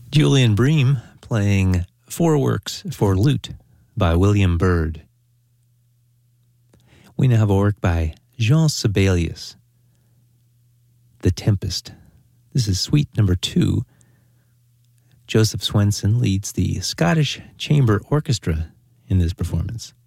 Julian Bream playing Four Works for Lute by William Byrd. We now have a work by Jean Sibelius, The Tempest. This is Suite number 2. Joseph Swenson leads the Scottish Chamber Orchestra in this performance.